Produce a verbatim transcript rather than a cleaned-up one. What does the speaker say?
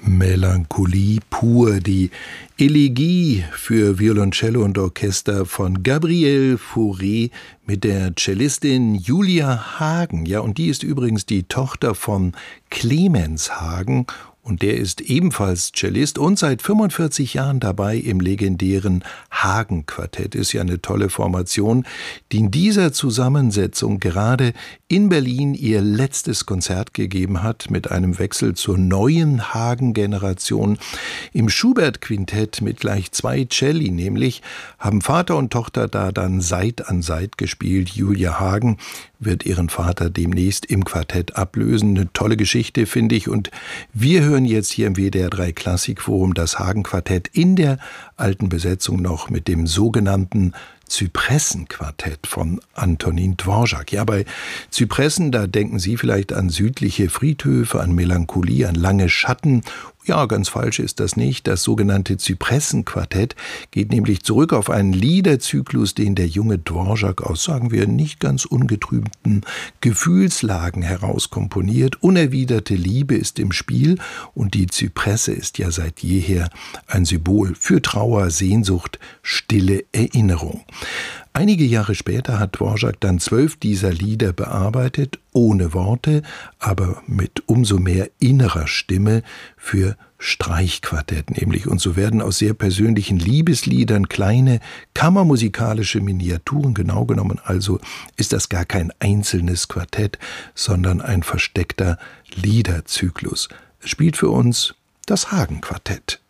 Melancholie pur, die Elegie für Violoncello und Orchester von Gabriel Fauré mit der Cellistin Julia Hagen. Ja, und die ist übrigens die Tochter von Clemens Hagen. Und der ist ebenfalls Cellist und seit fünfundvierzig Jahren dabei im legendären Hagen-Quartett. Ist ja eine tolle Formation, die in dieser Zusammensetzung gerade in Berlin ihr letztes Konzert gegeben hat, mit einem Wechsel zur neuen Hagen-Generation. Im Schubert-Quintett mit gleich zwei Celli, nämlich haben Vater und Tochter da dann Seit an Seit gespielt. Julia Hagen wird ihren Vater demnächst im Quartett ablösen. Eine tolle Geschichte, finde ich. Und wir hören jetzt hier im W D R drei Klassikforum das Hagen-Quartett in der alten Besetzung noch mit dem sogenannten Zypressenquartett von Antonin Dvorak. Ja, bei Zypressen, da denken Sie vielleicht an südliche Friedhöfe, an Melancholie, an lange Schatten. Ja, ganz falsch ist das nicht. Das sogenannte Zypressenquartett geht nämlich zurück auf einen Liederzyklus, den der junge Dvorak aus, sagen wir, nicht ganz ungetrübten Gefühlslagen heraus komponiert. Unerwiderte Liebe ist im Spiel und die Zypresse ist ja seit jeher ein Symbol für Trauer, Sehnsucht, stille Erinnerung. Einige Jahre später hat Dvorak dann zwölf dieser Lieder bearbeitet, ohne Worte, aber mit umso mehr innerer Stimme für Streichquartett nämlich. Und so werden aus sehr persönlichen Liebesliedern kleine kammermusikalische Miniaturen. Genau genommen also ist das gar kein einzelnes Quartett, sondern ein versteckter Liederzyklus. Es spielt für uns das Hagen-Quartett.